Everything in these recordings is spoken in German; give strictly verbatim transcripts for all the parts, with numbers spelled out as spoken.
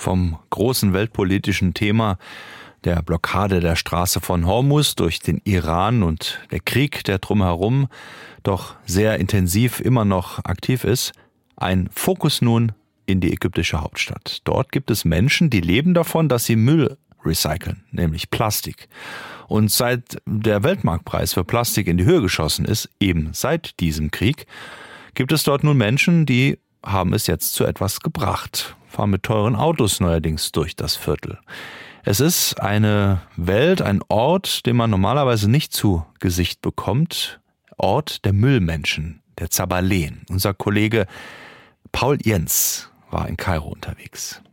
vom großen weltpolitischen Thema der Blockade der Straße von Hormuz durch den Iran und der Krieg, der drumherum doch sehr intensiv immer noch aktiv ist, ein Fokus nun in die ägyptische Hauptstadt. Dort gibt es Menschen, die leben davon, dass sie Müll recyceln, nämlich Plastik. Und seit der Weltmarktpreis für Plastik in die Höhe geschossen ist, eben seit diesem Krieg, gibt es dort nun Menschen, die haben es jetzt zu etwas gebracht, fahren mit teuren Autos neuerdings durch das Viertel. Es ist eine Welt, ein Ort, den man normalerweise nicht zu Gesicht bekommt. Ort der Müllmenschen, der Zabalen. Unser Kollege Paul Jens war in Kairo unterwegs.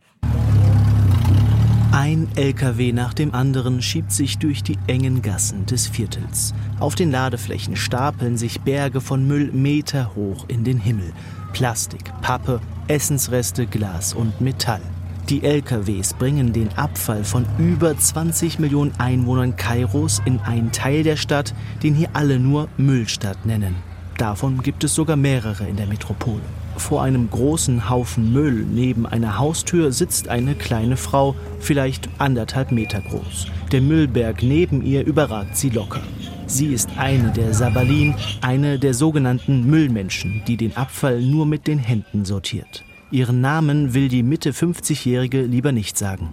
Ein L K W nach dem anderen schiebt sich durch die engen Gassen des Viertels. Auf den Ladeflächen stapeln sich Berge von Müll meterhoch in den Himmel. Plastik, Pappe, Essensreste, Glas und Metall. Die L K Ws bringen den Abfall von über zwanzig Millionen Einwohnern Kairos in einen Teil der Stadt, den hier alle nur Müllstadt nennen. Davon gibt es sogar mehrere in der Metropole. Vor einem großen Haufen Müll neben einer Haustür sitzt eine kleine Frau, vielleicht anderthalb Meter groß. Der Müllberg neben ihr überragt sie locker. Sie ist eine der Sabalin, eine der sogenannten Müllmenschen, die den Abfall nur mit den Händen sortiert. Ihren Namen will die Mitte fünfzigjährige lieber nicht sagen.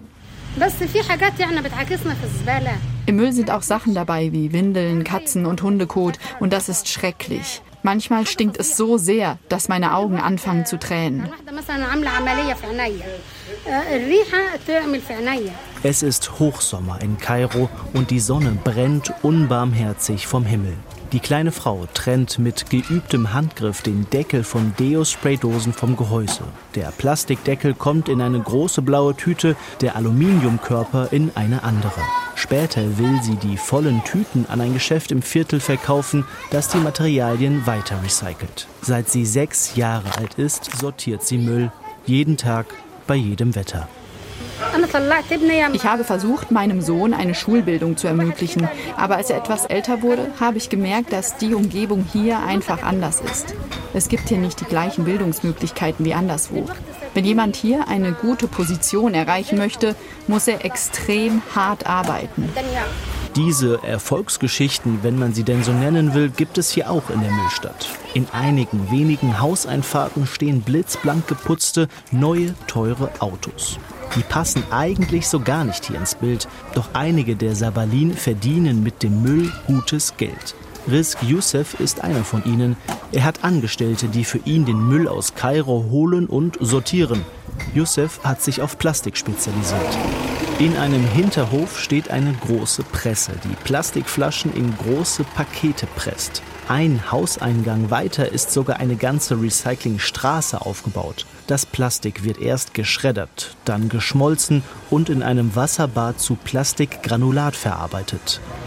Im Müll sind auch Sachen dabei wie Windeln, Katzen- und Hundekot und das ist schrecklich. Manchmal stinkt es so sehr, dass meine Augen anfangen zu tränen. Es ist Hochsommer in Kairo und die Sonne brennt unbarmherzig vom Himmel. Die kleine Frau trennt mit geübtem Handgriff den Deckel von Deo-Spraydosen vom Gehäuse. Der Plastikdeckel kommt in eine große blaue Tüte, der Aluminiumkörper in eine andere. Später will sie die vollen Tüten an ein Geschäft im Viertel verkaufen, das die Materialien weiter recycelt. Seit sie sechs Jahre alt ist, sortiert sie Müll. Jeden Tag, bei jedem Wetter. Ich habe versucht, meinem Sohn eine Schulbildung zu ermöglichen. Aber als er etwas älter wurde, habe ich gemerkt, dass die Umgebung hier einfach anders ist. Es gibt hier nicht die gleichen Bildungsmöglichkeiten wie anderswo. Wenn jemand hier eine gute Position erreichen möchte, muss er extrem hart arbeiten. Diese Erfolgsgeschichten, wenn man sie denn so nennen will, gibt es hier auch in der Müllstadt. In einigen wenigen Hauseinfahrten stehen blitzblank geputzte, neue, teure Autos. Die passen eigentlich so gar nicht hier ins Bild. Doch einige der Sabalin verdienen mit dem Müll gutes Geld. Rizk Youssef ist einer von ihnen. Er hat Angestellte, die für ihn den Müll aus Kairo holen und sortieren. Youssef hat sich auf Plastik spezialisiert. In einem Hinterhof steht eine große Presse, die Plastikflaschen in große Pakete presst. Ein Hauseingang weiter ist sogar eine ganze Recyclingstraße aufgebaut. Das Plastik wird erst geschreddert, dann geschmolzen und in einem Wasserbad zu Plastikgranulat verarbeitet.